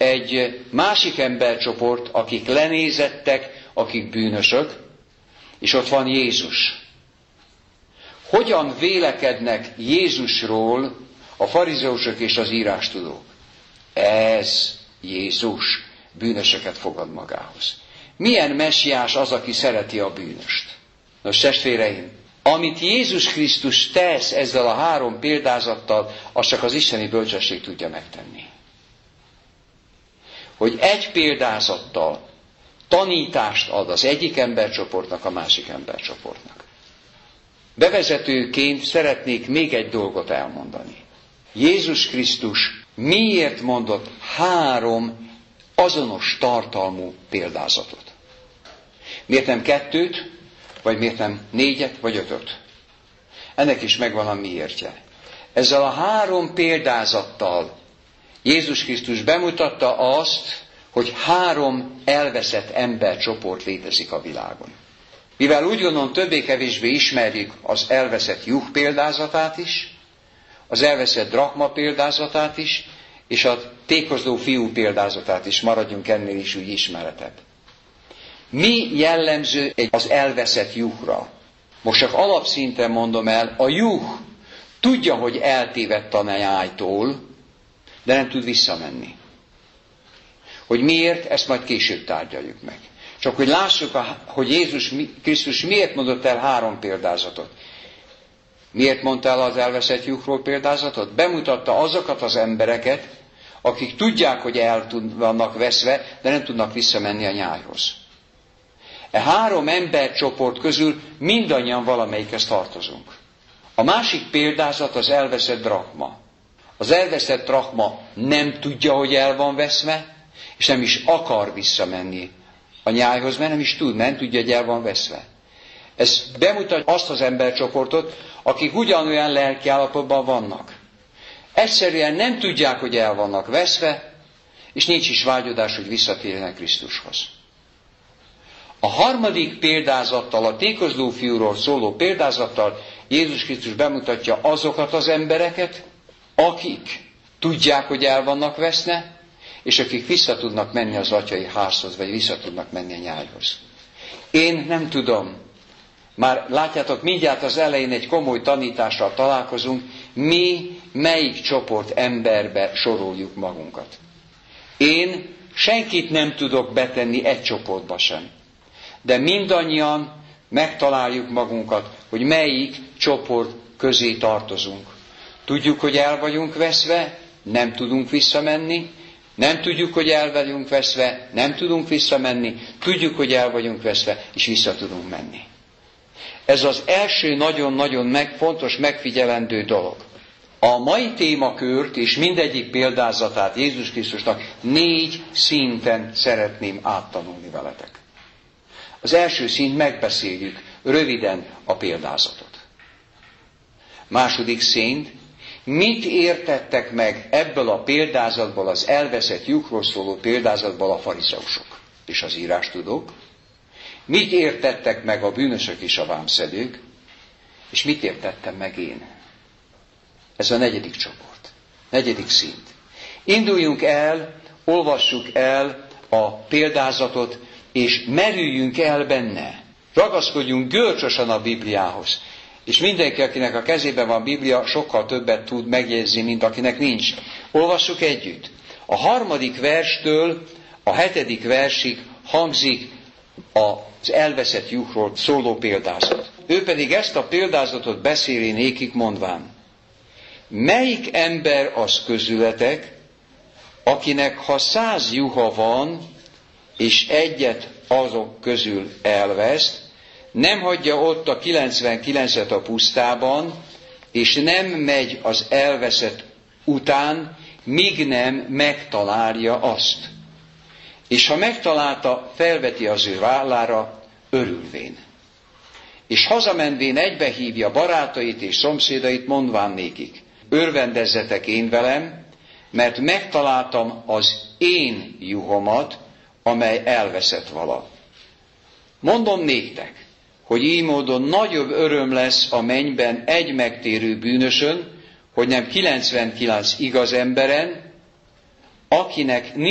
egy másik embercsoport, akik lenézettek, akik bűnösök, és ott van Jézus. Hogyan vélekednek Jézusról a farizeusok és az írástudók? Ez Jézus bűnösöket fogad magához. Milyen messiás az, aki szereti a bűnöst? Nos, testvéreim, amit Jézus Krisztus tesz ezzel a 3 példázattal, azt csak az isteni bölcsesség tudja megtenni. Hogy egy példázattal tanítást ad az egyik embercsoportnak, a másik embercsoportnak. Bevezetőként szeretnék még egy dolgot elmondani. Jézus Krisztus miért mondott 3 azonos tartalmú példázatot? Miért nem 2, vagy miért nem 4, vagy 5? Ennek is megvan a miértje. Ezzel a 3 példázattal Jézus Krisztus bemutatta azt, hogy 3 elveszett embercsoport létezik a világon. Mivel úgy gondolom többé-kevésbé ismerjük az elveszett juh példázatát is, az elveszett drachma példázatát is, és a tékozló fiú példázatát is, maradjunk ennél is úgy ismeretebb. Mi jellemző az elveszett juhra? Most csak alapszinten mondom el, a juh tudja, hogy eltévedt a nyájtól, de nem tud visszamenni. Hogy miért, ezt majd később tárgyaljuk meg. Csak hogy lássuk, hogy Jézus Krisztus miért mondott el 3 példázatot. Miért mondta el az elveszett juhról példázatot? Bemutatta azokat az embereket, akik tudják, hogy el vannak veszve, de nem tudnak visszamenni a nyájhoz. E 3 embercsoport közül mindannyian valamelyikhez tartozunk. A másik példázat az elveszett drachma. Az elveszett drachma nem tudja, hogy el van veszve, és nem is akar visszamenni a nyájhoz, mert nem is tud, nem tudja, hogy el van veszve. Ez bemutatja azt az embercsoportot, akik ugyanolyan lelkiállapotban vannak. Egyszerűen nem tudják, hogy el vannak veszve, és nincs is vágyodás, hogy visszatérjenek Krisztushoz. A harmadik példázattal, a tékozló fiúról szóló példázattal Jézus Krisztus bemutatja azokat az embereket, akik tudják, hogy el vannak veszve, és akik vissza tudnak menni az atyai házhoz, vagy vissza tudnak menni a nyájhoz. Én nem tudom, már látjátok, mindjárt az elején egy komoly tanítással találkozunk, mi melyik csoport emberbe soroljuk magunkat. Én senkit nem tudok betenni egy csoportba sem. De mindannyian megtaláljuk magunkat, hogy melyik csoport közé tartozunk. Tudjuk, hogy el vagyunk veszve, nem tudunk visszamenni, nem tudjuk, hogy el vagyunk veszve, nem tudunk visszamenni, tudjuk, hogy el vagyunk veszve, és vissza tudunk menni. Ez az első nagyon-nagyon fontos megfigyelendő dolog. A mai témakört és mindegyik példázatát Jézus Krisztusnak 4 szinten szeretném áttanulni veletek. Az első szint, megbeszéljük röviden a példázatot. Második szint, mit értettek meg ebből a példázatból, az elveszett juhról szóló példázatból a farizeusok és az írástudók? Mit értettek meg a bűnösök és a vámszedők? És mit értettem meg én? Ez a 4. csoport. 4. szint. Induljunk el, olvassuk el a példázatot, és merüljünk el benne. Ragaszkodjunk görcsösen a Bibliához. És mindenki, akinek a kezében van Biblia, sokkal többet tud megjegyezni, mint akinek nincs. Olvassuk együtt. A 3. verstől a 7. versig hangzik az elveszett juhról szóló példázat. Ő pedig ezt a példázatot beszéli nékik mondván. Melyik ember az közületek, akinek ha 100 juha van, és egyet azok közül elveszt, nem hagyja ott a 99-et a pusztában, és nem megy az elveszett után, míg nem megtalálja azt. És ha megtalálta, felveti az ő vállára örülvén. És hazamenvén egybehívja barátait és szomszédait, mondván nékik, örvendezzetek én velem, mert megtaláltam az én juhomat, amely elveszett vala. Mondom néktek, hogy így módon nagyobb öröm lesz a mennyben egy megtérő bűnösön, hogy nem 99 igaz emberen, akinek